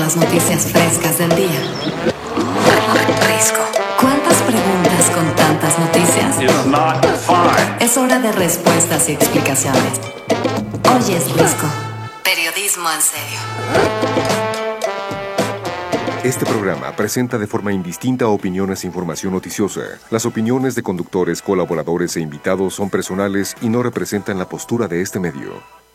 las noticias frescas del día. Risco. ¿Cuántas preguntas con tantas noticias? Es hora de respuestas y explicaciones. Hoy es Risco. Periodismo en serio. Este programa presenta de forma indistinta opiniones e información noticiosa. Las opiniones de conductores, colaboradores e invitados son personales y no representan la postura de este medio.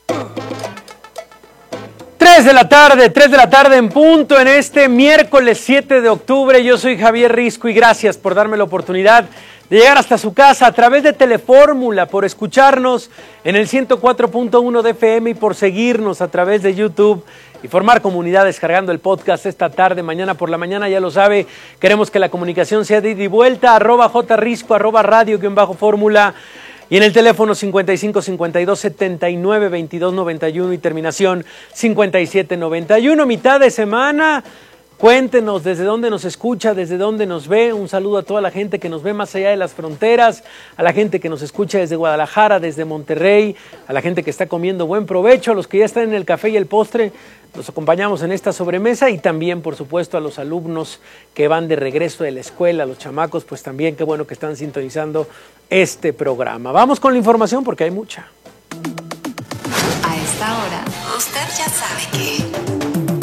3 de la tarde en punto en este miércoles 7 de octubre. Yo soy Javier Risco y gracias por darme la oportunidad de llegar hasta su casa a través de Telefórmula, por escucharnos en el 104.1 de FM y por seguirnos a través de YouTube y formar comunidad descargando el podcast esta tarde, mañana por la mañana, ya lo sabe, queremos que la comunicación sea de ida y vuelta, @jrisco, @radio_fórmula y en el teléfono 55 52 79 22 91 y terminación 57 91, mitad de semana. Cuéntenos desde dónde nos escucha, desde dónde nos ve. Un saludo a toda la gente que nos ve más allá de las fronteras, a la gente que nos escucha desde Guadalajara, desde Monterrey, a la gente que está comiendo buen provecho, a los que ya están en el café y el postre. Los acompañamos en esta sobremesa y también, por supuesto, a los alumnos que van de regreso de la escuela, a los chamacos, pues también qué bueno que están sintonizando este programa. Vamos con la información porque hay mucha. A esta hora, usted ya sabe que...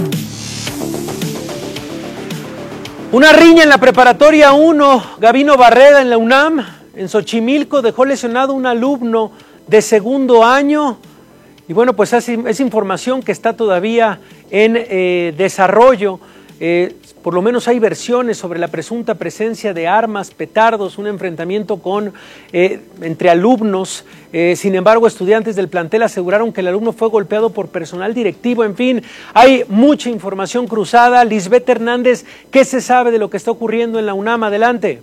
Una riña en la preparatoria 1, Gabino Barreda en la UNAM, en Xochimilco, dejó lesionado un alumno de segundo año. Y bueno, pues es información que está todavía en desarrollo. Por lo menos hay versiones sobre la presunta presencia de armas, petardos, un enfrentamiento entre alumnos. Sin embargo, estudiantes del plantel aseguraron que el alumno fue golpeado por personal directivo. En fin, hay mucha información cruzada. Lisbeth Hernández, ¿qué se sabe de lo que está ocurriendo en la UNAM? Adelante.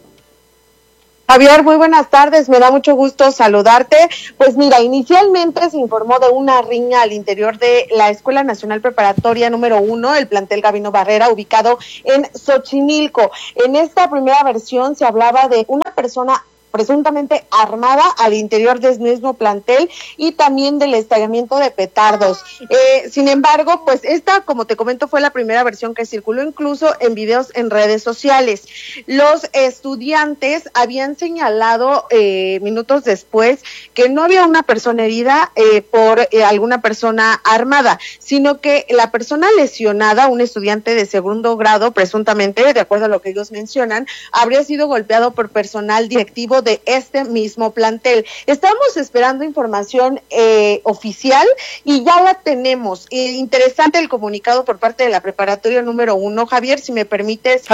Javier, muy buenas tardes, me da mucho gusto saludarte. Pues mira, inicialmente se informó de una riña al interior de la Escuela Nacional Preparatoria número 1, el plantel Gabino Barrera, ubicado en Xochimilco. En esta primera versión se hablaba de una persona presuntamente armada al interior del mismo plantel y también del estallamiento de petardos. Sin embargo, pues esta, como te comento, fue la primera versión que circuló incluso en videos en redes sociales. Los estudiantes habían señalado minutos después que no había una persona herida por alguna persona armada, sino que la persona lesionada, un estudiante de segundo grado, presuntamente, de acuerdo a lo que ellos mencionan, habría sido golpeado por personal directivo de este mismo plantel. Estamos esperando información oficial y ya la tenemos. Interesante el comunicado por parte de la preparatoria número 1. Javier, si me permites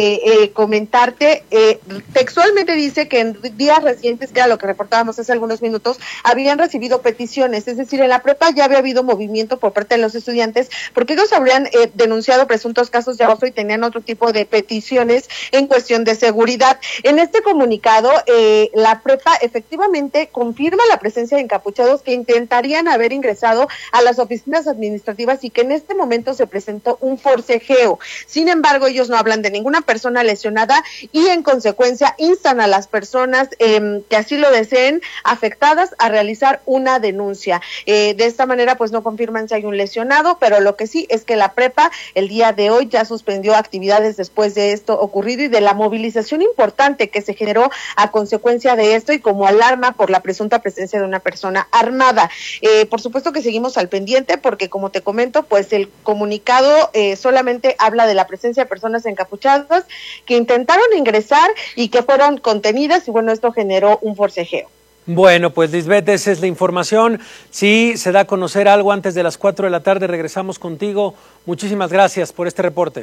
comentarte, textualmente dice que en días recientes, que era lo que reportábamos hace algunos minutos, habían recibido peticiones, es decir, en la prepa ya había habido movimiento por parte de los estudiantes, porque ellos habrían denunciado presuntos casos de acoso y tenían otro tipo de peticiones en cuestión de seguridad. En este comunicado, la prepa efectivamente confirma la presencia de encapuchados que intentarían haber ingresado a las oficinas administrativas y que en este momento se presentó un forcejeo. Sin embargo, ellos no hablan de ninguna persona lesionada y en consecuencia instan a las personas que así lo deseen afectadas a realizar una denuncia. De esta manera pues no confirman si hay un lesionado, pero lo que sí es que la prepa el día de hoy ya suspendió actividades después de esto ocurrido y de la movilización importante que se generó a consecuencia de esto y como alarma por la presunta presencia de una persona armada. Por supuesto que seguimos al pendiente porque, como te comento, pues el comunicado solamente habla de la presencia de personas encapuchadas que intentaron ingresar y que fueron contenidas y bueno, esto generó un forcejeo. Bueno, pues Lisbeth, esa es la información. Si se da a conocer algo antes de las 4 de la tarde, regresamos contigo. Muchísimas gracias por este reporte.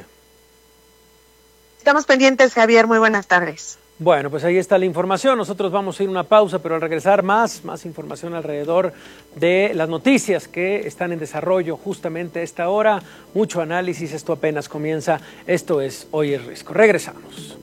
Estamos pendientes, Javier. Muy buenas tardes. Bueno, pues ahí está la información. Nosotros vamos a ir a una pausa, pero al regresar más información alrededor de las noticias que están en desarrollo justamente a esta hora. Mucho análisis, esto apenas comienza. Esto es Hoy es Risco. Regresamos.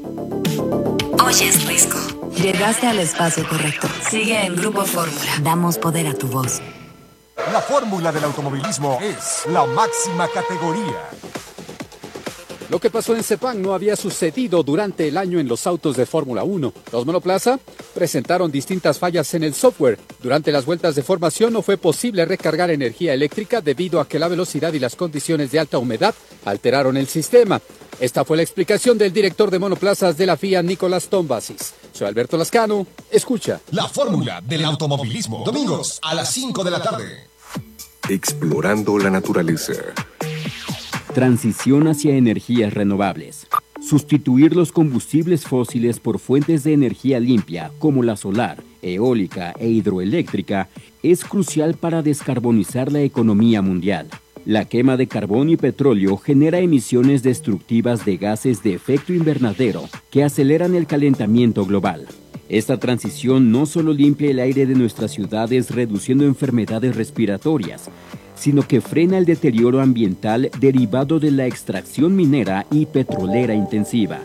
Hoy es Risco. Llegaste al espacio correcto. Sigue en Grupo Fórmula. Damos poder a tu voz. La fórmula del automovilismo es la máxima categoría. Lo que pasó en Sepang no había sucedido durante el año en los autos de Fórmula 1. Los monoplaza presentaron distintas fallas en el software. Durante las vueltas de formación no fue posible recargar energía eléctrica debido a que la velocidad y las condiciones de alta humedad alteraron el sistema. Esta fue la explicación del director de monoplazas de la FIA, Nicolás Tombasis. Soy Alberto Lascano. Escucha. La fórmula del automovilismo. Domingos a las 5 de la tarde. Explorando la naturaleza. Transición hacia energías renovables. Sustituir los combustibles fósiles por fuentes de energía limpia como la solar, eólica e hidroeléctrica es crucial para descarbonizar la economía mundial. La quema de carbón y petróleo genera emisiones destructivas de gases de efecto invernadero que aceleran el calentamiento global. Esta transición no solo limpia el aire de nuestras ciudades reduciendo enfermedades respiratorias, sino que frena el deterioro ambiental derivado de la extracción minera y petrolera intensiva.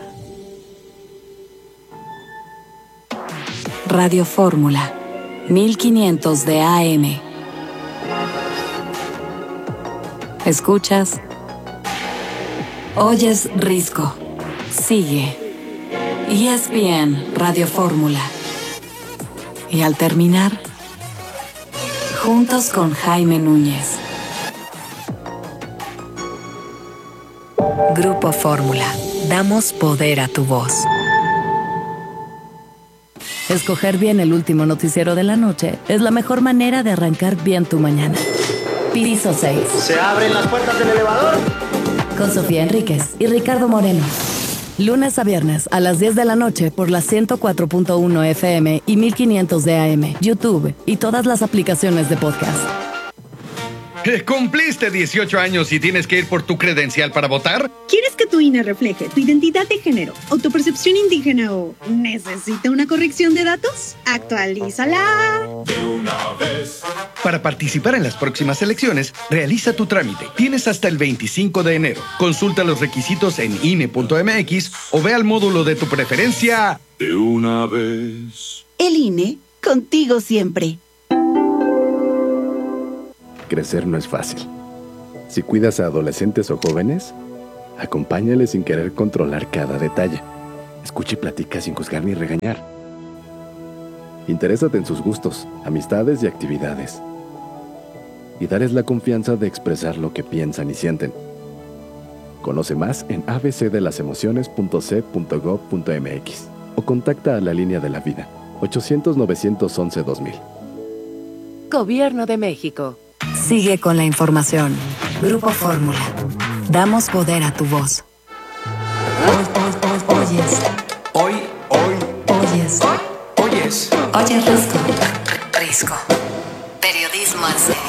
Radio Fórmula, 1500 de AM. ¿Escuchas? Oyes Risco. Sigue. ESPN Radio Fórmula. Y al terminar, juntos con Jaime Núñez. Grupo Fórmula. Damos poder a tu voz. Escoger bien el último noticiero de la noche es la mejor manera de arrancar bien tu mañana. Piso 6. ¿Se abren las puertas del elevador? Con Sofía Enríquez y Ricardo Moreno. Lunes a viernes a las 10 de la noche por la 104.1 FM y 1500 de AM, YouTube y todas las aplicaciones de podcast. ¿Cumpliste 18 años y tienes que ir por tu credencial para votar? ¿Quieres que tu INE refleje tu identidad de género, autopercepción indígena o necesita una corrección de datos? ¡Actualízala! De una vez. Para participar en las próximas elecciones, realiza tu trámite. Tienes hasta el 25 de enero. Consulta los requisitos en INE.mx o ve al módulo de tu preferencia. De una vez. El INE, contigo siempre. Crecer no es fácil. Si cuidas a adolescentes o jóvenes, acompáñales sin querer controlar cada detalle. Escucha y platica sin juzgar ni regañar. Interésate en sus gustos, amistades y actividades. Y darles la confianza de expresar lo que piensan y sienten. Conoce más en abcdelasemociones.c.gov.mx o contacta a la Línea de la Vida, 800-911-2000. Gobierno de México. Sigue con la información. Grupo Fórmula. Damos poder a tu voz. Oyes. Oyes. Oyes Risco. Risco. Periodismo en serio.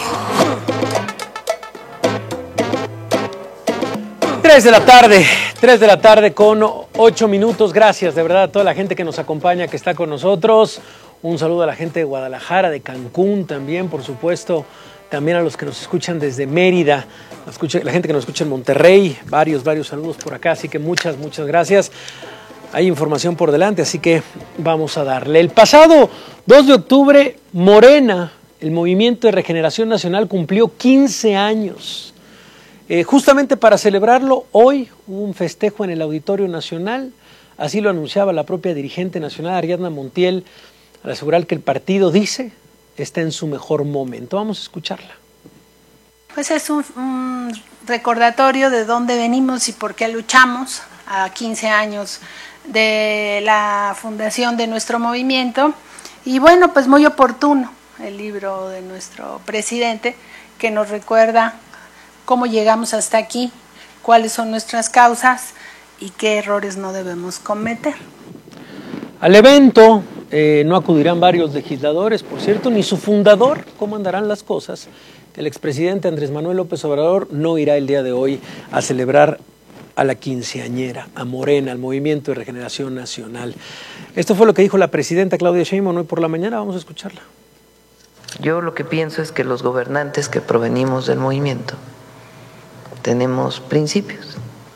3 de la tarde con 8 minutos. Gracias de verdad a toda la gente que nos acompaña, que está con nosotros. Un saludo a la gente de Guadalajara, de Cancún también, por supuesto. También a los que nos escuchan desde Mérida, la gente que nos escucha en Monterrey, varios saludos por acá, así que muchas gracias. Hay información por delante, así que vamos a darle. El pasado 2 de octubre, Morena, el Movimiento de Regeneración Nacional, cumplió 15 años. Justamente para celebrarlo, hoy hubo un festejo en el Auditorio Nacional, así lo anunciaba la propia dirigente nacional, Ariadna Montiel, al asegurar que el partido, dice, está en su mejor momento. Vamos a escucharla. Pues es un recordatorio de dónde venimos y por qué luchamos a 15 años de la fundación de nuestro movimiento. Y bueno, pues muy oportuno el libro de nuestro presidente, que nos recuerda cómo llegamos hasta aquí, cuáles son nuestras causas y qué errores no debemos cometer. Al evento no acudirán varios legisladores, por cierto, ni su fundador. ¿Cómo andarán las cosas? El expresidente Andrés Manuel López Obrador no irá el día de hoy a celebrar a la quinceañera, a Morena, al Movimiento de Regeneración Nacional. Esto fue lo que dijo la presidenta Claudia Sheinbaum hoy por la mañana. Vamos a escucharla. Yo lo que pienso es que los gobernantes que provenimos del movimiento tenemos principios.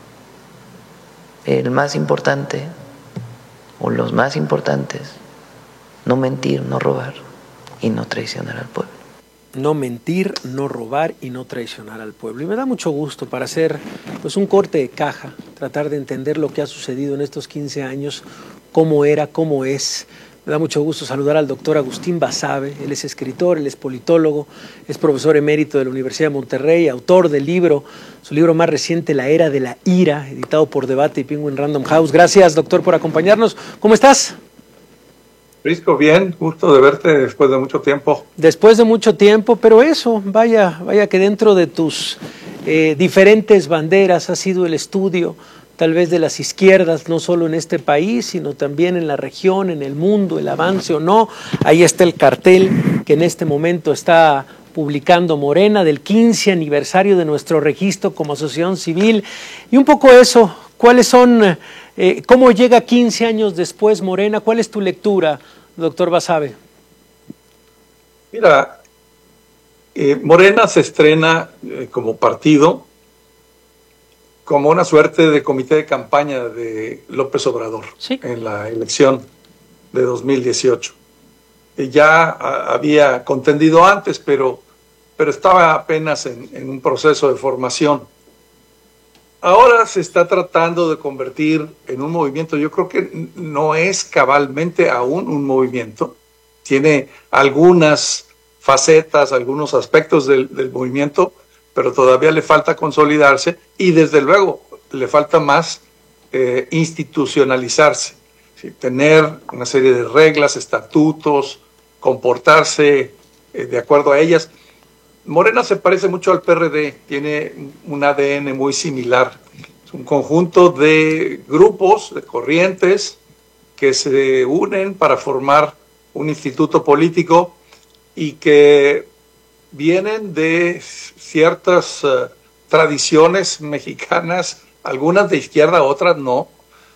El más importante, o los más importantes, no mentir, no robar y no traicionar al pueblo. No mentir, no robar y no traicionar al pueblo. Y me da mucho gusto para hacer pues un corte de caja tratar de entender lo que ha sucedido en estos 15 años, cómo era, cómo es. Me da mucho gusto saludar al doctor Agustín Basabe. Él es escritor, él es politólogo, es profesor emérito de la Universidad de Monterrey, autor del libro, su libro más reciente, La Era de la Ira, editado por Debate y Penguin Random House. Gracias, doctor, por acompañarnos. ¿Cómo estás? Risco, bien, gusto de verte después de mucho tiempo. Después de mucho tiempo, pero eso, vaya que dentro de tus diferentes banderas ha sido el estudio tal vez de las izquierdas, no solo en este país, sino también en la región, en el mundo, el avance o no. Ahí está el cartel que en este momento está publicando Morena del 15 aniversario de nuestro registro como asociación civil. Y un poco eso, ¿cuáles son, cómo llega 15 años después Morena? ¿Cuál es tu lectura, doctor Basabe? Mira, Morena se estrena como partido, como una suerte de comité de campaña de López Obrador, ¿sí?, en la elección de 2018. Ya había contendido antes, pero estaba apenas en un proceso de formación. Ahora se está tratando de convertir en un movimiento. Yo creo que no es cabalmente aún un movimiento. Tiene algunas facetas, algunos aspectos del movimiento, pero todavía le falta consolidarse y desde luego le falta más institucionalizarse, ¿sí?, tener una serie de reglas, estatutos, comportarse de acuerdo a ellas. Morena se parece mucho al PRD, tiene un ADN muy similar. Es un conjunto de grupos, de corrientes que se unen para formar un instituto político y que vienen de ciertas tradiciones mexicanas, algunas de izquierda, otras no,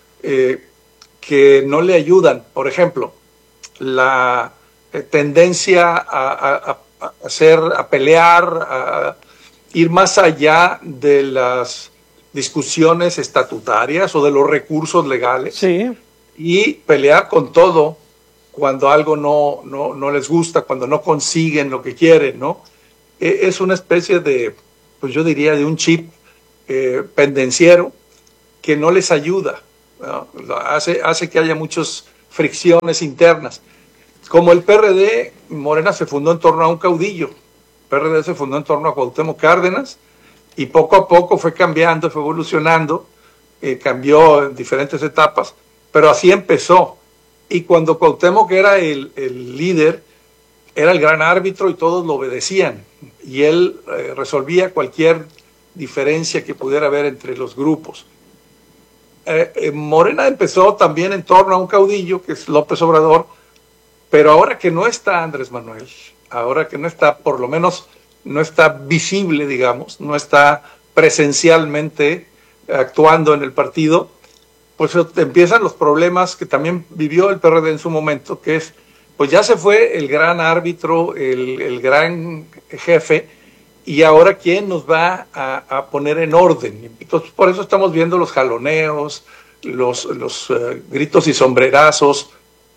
que no le ayudan. Por ejemplo, la tendencia a pelear, a ir más allá de las discusiones estatutarias o de los recursos legales, sí, y pelear con todo cuando algo no les gusta, cuando no consiguen lo que quieren, ¿no? Es una especie de, pues yo diría, de un chip pendenciero que no les ayuda, ¿no? Hace que haya muchas fricciones internas. Como el PRD, Morena se fundó en torno a un caudillo. El PRD se fundó en torno a Cuauhtémoc Cárdenas y poco a poco fue cambiando, fue evolucionando, cambió en diferentes etapas, pero así empezó. Y cuando Cuauhtémoc era el líder, era el gran árbitro y todos lo obedecían. Y él resolvía cualquier diferencia que pudiera haber entre los grupos. Morena empezó también en torno a un caudillo, que es López Obrador, pero ahora que no está Andrés Manuel, ahora que no está, por lo menos no está visible, digamos, no está presencialmente actuando en el partido, pues empiezan los problemas que también vivió el PRD en su momento, que es, pues ya se fue el gran árbitro, el gran jefe, y ahora ¿quién nos va a poner en orden? Entonces, por eso estamos viendo los jaloneos, los gritos y sombrerazos.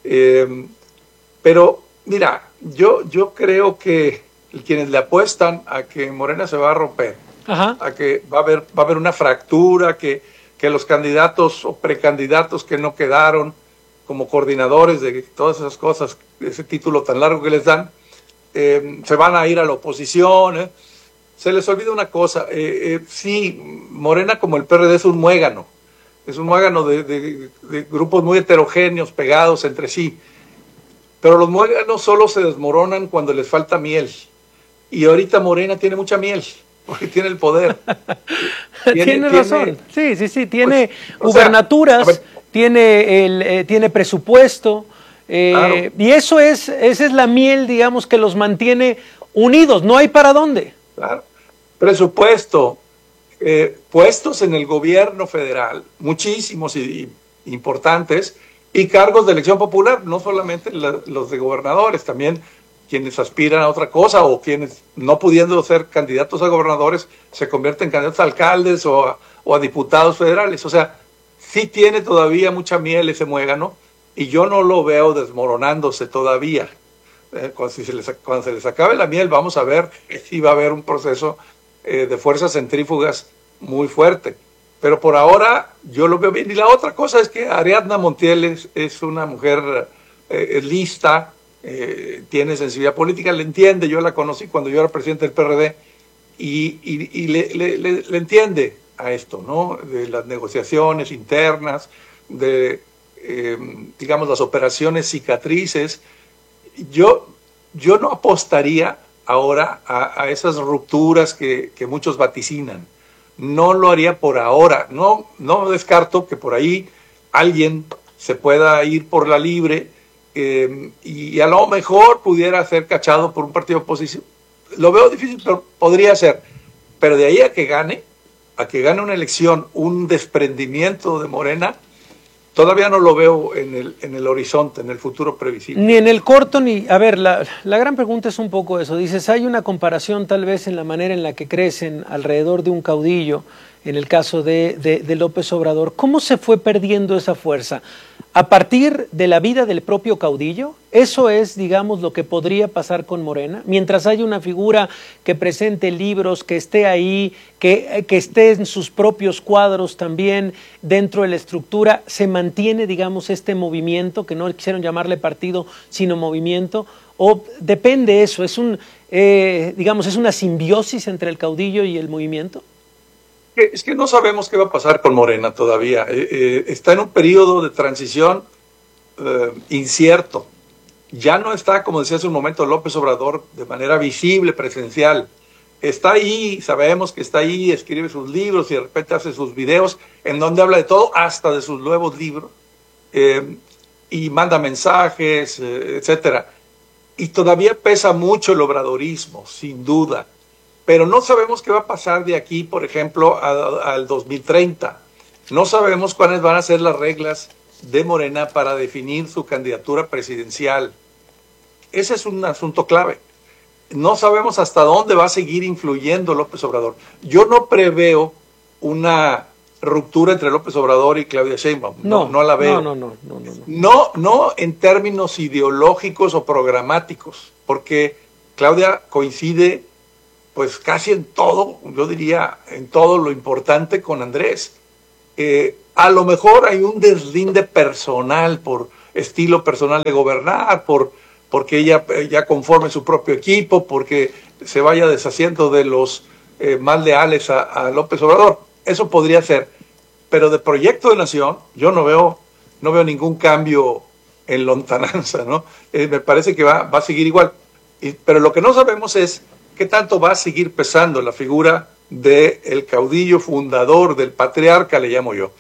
Pero, mira, yo creo que quienes le apuestan a que Morena se va a romper, ajá, a que va a haber una fractura, que los candidatos o precandidatos que no quedaron como coordinadores de todas esas cosas, ese título tan largo que les dan, se van a ir a la oposición. Se les olvida una cosa, sí, Morena como el PRD es un muégano de grupos muy heterogéneos, pegados entre sí, pero los muéganos solo se desmoronan cuando les falta miel, y ahorita Morena tiene mucha miel, porque tiene el poder. Tiene razón, sí, tiene pues, gubernaturas, tiene presupuesto, claro, y esa es la miel, digamos, que los mantiene unidos, no hay para dónde. Claro. Presupuesto, puestos en el gobierno federal, muchísimos y importantes, y cargos de elección popular, no solamente los de gobernadores, también quienes aspiran a otra cosa o quienes no pudiendo ser candidatos a gobernadores se convierten en candidatos a alcaldes o a diputados federales. O sea, sí tiene todavía mucha miel ese muégano y yo no lo veo desmoronándose todavía. Cuando se les acabe la miel, vamos a ver si va a haber un proceso de fuerzas centrífugas muy fuerte. pero por ahora yo lo veo bien. Y la otra cosa es que Ariadna Montiel es una mujer lista, tiene sensibilidad política, le entiende. Yo la conocí cuando yo era presidente del PRD y le entiende a esto, ¿no? De las negociaciones internas, de, digamos, las operaciones cicatrices. Yo no apostaría ahora a esas rupturas que muchos vaticinan. No lo haría por ahora. No descarto que por ahí alguien se pueda ir por la libre y a lo mejor pudiera ser cachado por un partido de oposición. Lo veo difícil, pero podría ser. Pero de ahí a que gane una elección, un desprendimiento de Morena, todavía no lo veo en el horizonte, en el futuro previsible. Ni en el corto, ni... A ver, la gran pregunta es un poco eso. Dices, hay una comparación tal vez en la manera en la que crecen alrededor de un caudillo, en el caso de López Obrador. ¿Cómo se fue perdiendo esa fuerza? ¿A partir de la vida del propio caudillo? ¿Eso es, digamos, lo que podría pasar con Morena? Mientras haya una figura que presente libros, que esté ahí, que esté en sus propios cuadros también dentro de la estructura, ¿se mantiene, digamos, este movimiento, que no quisieron llamarle partido, sino movimiento? ¿O depende eso? ¿Es digamos, es una simbiosis entre el caudillo y el movimiento? Es que no sabemos qué va a pasar con Morena todavía. Está en un periodo de transición incierto. Ya no está, como decía hace un momento López Obrador, de manera visible, presencial. Está ahí, sabemos que está ahí, escribe sus libros y de repente hace sus videos en donde habla de todo, hasta de sus nuevos libros, y manda mensajes, etcétera. Y todavía pesa mucho el obradorismo, sin duda. Pero no sabemos qué va a pasar de aquí, por ejemplo, al 2030. No sabemos cuáles van a ser las reglas de Morena para definir su candidatura presidencial. Ese es un asunto clave. No sabemos hasta dónde va a seguir influyendo López Obrador. Yo no preveo una ruptura entre López Obrador y Claudia Sheinbaum. No la veo. No en términos ideológicos o programáticos, porque Claudia coincide pues casi en todo, yo diría, en todo lo importante con Andrés. A lo mejor hay un deslinde personal, por estilo personal de gobernar, porque ella ya conforme su propio equipo, porque se vaya deshaciendo de los más leales a López Obrador. Eso podría ser. Pero de proyecto de nación, yo no veo ningún cambio en lontananza, ¿no? Me parece que va a seguir igual. Pero lo que no sabemos es qué tanto va a seguir pesando la figura del caudillo fundador, del patriarca, le llamo yo.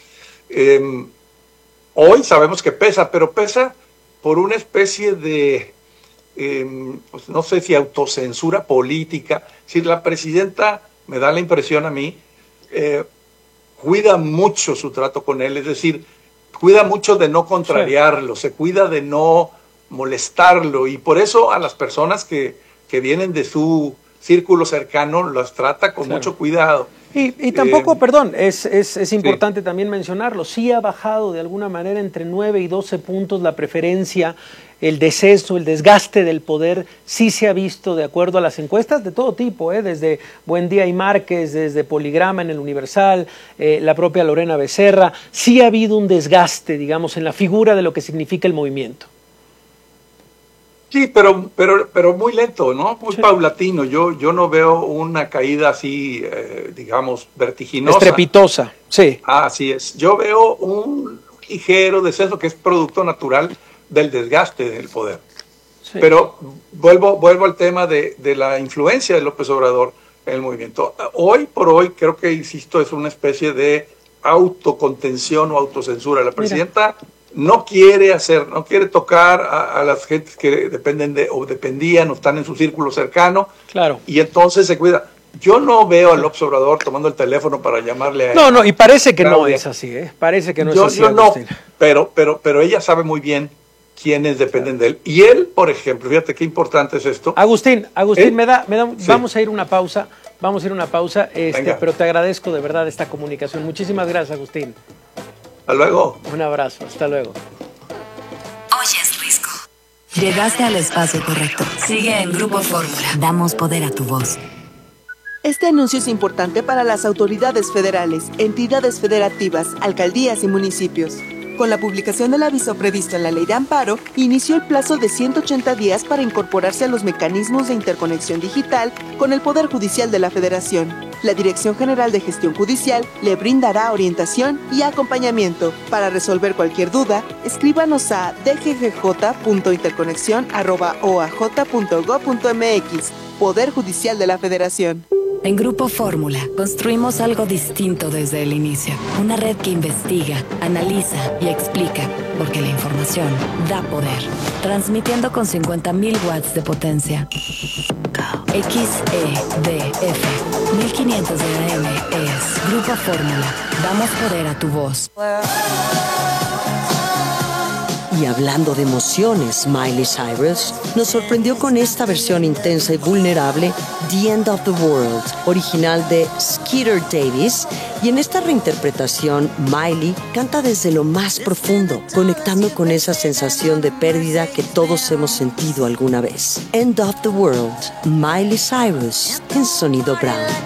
Hoy sabemos que pesa, pero pesa por una especie de, pues no sé si autocensura política. Si la presidenta, me da la impresión a mí, cuida mucho su trato con él, es decir, cuida mucho de no contrariarlo, se cuida de no molestarlo, y por eso a las personas que vienen de su círculo cercano las trata con mucho cuidado. Y tampoco, perdón, es importante también mencionarlo, sí ha bajado de alguna manera entre 9 y 12 puntos la preferencia, el deceso, el desgaste del poder, sí se ha visto de acuerdo a las encuestas de todo tipo, desde Buendía y Márquez, desde Poligrama en el Universal, la propia Lorena Becerra, sí ha habido un desgaste, digamos, en la figura de lo que significa el movimiento. Sí, pero muy lento, ¿no? Muy paulatino. Yo no veo una caída así, digamos, vertiginosa. Estrepitosa, sí. Así es. Yo veo un ligero descenso que es producto natural del desgaste del poder. Sí. Pero vuelvo al tema de la influencia de López Obrador en el movimiento. Hoy por hoy, creo que, insisto, es una especie de autocontención o autocensura. La presidenta no quiere tocar a las gentes que dependen o dependían o están en su círculo cercano. Claro. Y entonces se cuida. Yo no veo a López Obrador tomando el teléfono para llamarle a... No, y parece que no es así, Parece que no es así. Yo no, pero ella sabe muy bien quiénes dependen de él. Y él, por ejemplo, fíjate qué importante es esto. Agustín, sí. Vamos a ir a una pausa, pero te agradezco de verdad esta comunicación. Muchísimas gracias, Agustín. Hasta luego. Un abrazo, hasta luego. Oyes Risco. Llegaste al espacio correcto. Sigue en Grupo Fórmula. Damos poder a tu voz. Este anuncio es importante para las autoridades federales, entidades federativas, alcaldías y municipios. Con la publicación del aviso previsto en la Ley de Amparo, inició el plazo de 180 días para incorporarse a los mecanismos de interconexión digital con el Poder Judicial de la Federación. La Dirección General de Gestión Judicial le brindará orientación y acompañamiento. Para resolver cualquier duda, escríbanos a dggj.interconexión@oaj.gov.mx. Poder Judicial de la Federación. En Grupo Fórmula construimos algo distinto desde el inicio. Una red que investiga, analiza y explica, porque la información da poder. Transmitiendo con 50.000 watts de potencia. XEDF 1500 de AM es Grupo Fórmula. Damos poder a tu voz. Y hablando de emociones, Miley Cyrus nos sorprendió con esta versión intensa y vulnerable, The End of the World, original de Skeeter Davis. Y en esta reinterpretación, Miley canta desde lo más profundo, conectando con esa sensación de pérdida que todos hemos sentido alguna vez. End of the World, Miley Cyrus, en Sonido Brown.